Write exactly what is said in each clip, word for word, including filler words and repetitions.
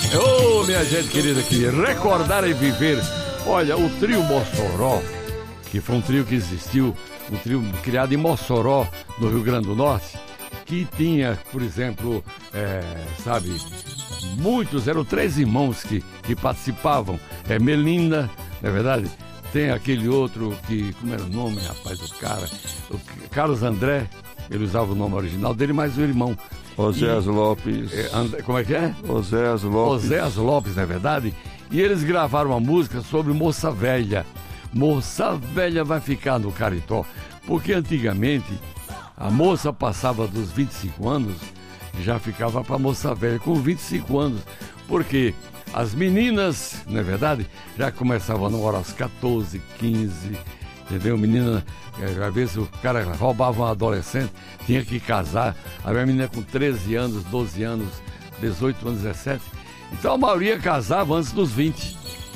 Ô, oh, minha gente querida aqui, recordar e viver. Olha, o trio Mossoró, que foi um trio que existiu, um trio criado em Mossoró, no Rio Grande do Norte, que tinha, por exemplo, é, sabe, muitos, eram três irmãos que, que participavam. É Melinda, não é verdade? Tem aquele outro que, como era o nome, rapaz, do cara? O Carlos André, ele usava o nome original dele, mas o irmão. Oséias Lopes. É, And, como é que é? Oséias Lopes. Oséias Lopes, não é verdade? E eles gravaram uma música sobre Moça Velha. Moça Velha vai ficar no Caritó. Porque antigamente a moça passava dos vinte e cinco anos e já ficava para Moça Velha com vinte e cinco anos. Porque as meninas, não é verdade? Já começavam a namorar aos catorze, quinze, entendeu? Menina, às vezes o cara roubava um adolescente, tinha que casar. Aí a menina com treze anos, doze anos, dezoito anos, dezessete. Então a maioria casava antes dos vinte.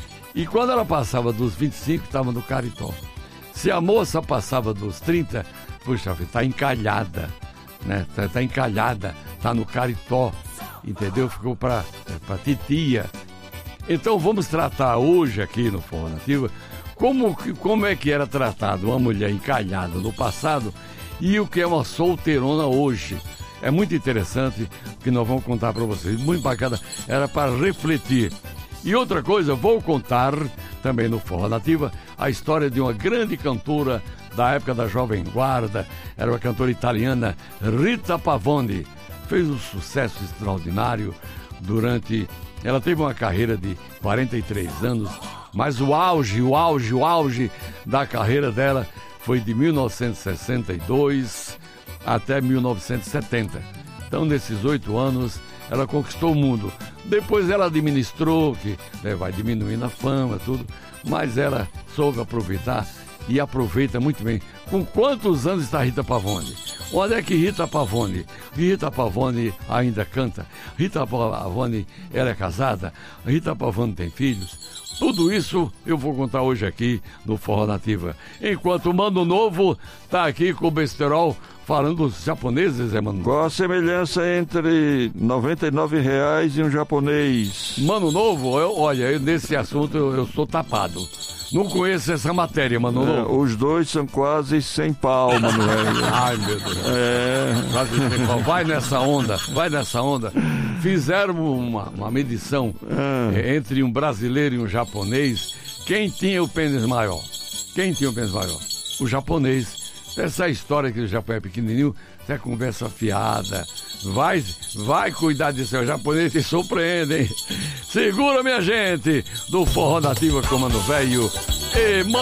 E quando ela passava dos vinte e cinco, estava no Caritó. Se a moça passava dos trinta, puxa, está encalhada, né? Está tá encalhada, está no Caritó, entendeu? Ficou para para titia. Então vamos tratar hoje aqui no Forró Nativa como, como é que era tratado uma mulher encalhada no passado e o que é uma solteirona hoje. É muito interessante o que nós vamos contar para vocês, muito bacana, era para refletir. E outra coisa, vou contar também no Forró Nativa a história de uma grande cantora da época da Jovem Guarda, era uma cantora italiana, Rita Pavone. Fez um sucesso extraordinário durante... Ela teve uma carreira de quarenta e três anos, mas o auge, o auge, o auge da carreira dela foi de mil novecentos e sessenta e dois até mil novecentos e setenta. Então, nesses oito anos, ela conquistou o mundo. Depois ela administrou, que né, vai diminuindo a fama, tudo, mas ela soube aproveitar e aproveita muito bem. Com quantos anos está Rita Pavone? Onde é que Rita Pavone? Rita Pavone ainda canta. Rita Pavone, ela é casada. Rita Pavone tem filhos. Tudo isso eu vou contar hoje aqui no Forró Nativa. Enquanto o Mano Novo está aqui com o besterol falando dos japoneses, é, Mano? Qual a semelhança entre noventa e nove reais e um japonês? Mano Novo, eu, olha, eu, nesse assunto eu, eu sou tapado. Não conheço essa matéria, Mano É, Novo. os dois são quase cem pau, mano velho. Ai, meu Deus. É. Quase cem pau. Vai nessa onda, vai nessa onda. Fizeram uma, uma medição é, entre um brasileiro e um japonês. Quem tinha o pênis maior? Quem tinha o pênis maior? O japonês. Essa história que o Japão é pequenininho, essa conversa fiada. Vai, vai cuidar disso, o japonês te surpreende, hein? Segura, minha gente, do Forró Nativa com Mano Velho e Mano